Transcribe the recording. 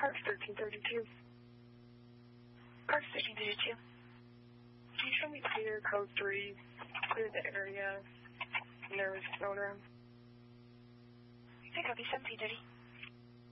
Parks 1332. Parks 1332. Can you show me clear code 3, clear the area, and there was a phone around? I think I'll be 1730.